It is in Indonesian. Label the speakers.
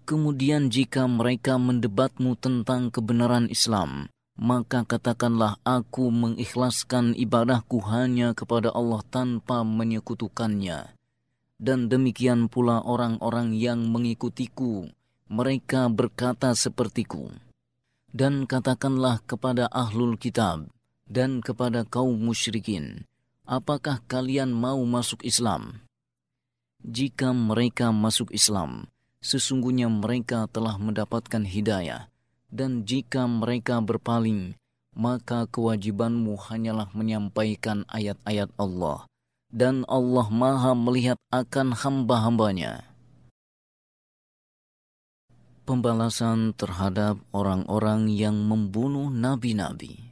Speaker 1: Kemudian jika mereka mendebatmu tentang kebenaran Islam, maka katakanlah aku mengikhlaskan ibadahku hanya kepada Allah tanpa menyekutukannya. Dan demikian pula orang-orang yang mengikutiku, mereka berkata sepertiku. Dan katakanlah kepada ahlul kitab dan kepada kaum musyrikin, apakah kalian mau masuk Islam? Jika mereka masuk Islam, sesungguhnya mereka telah mendapatkan hidayah, dan jika mereka berpaling, maka kewajibanmu hanyalah menyampaikan ayat-ayat Allah, dan Allah Maha melihat akan hamba-hambanya. Pembalasan terhadap orang-orang yang membunuh nabi-nabi.